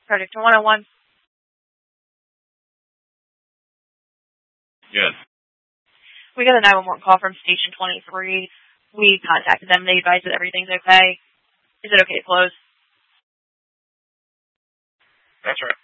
Project 101. Yes. We got a 911 call from Station 23. We contacted them. They advised that everything's okay. Is it okay to close? That's right.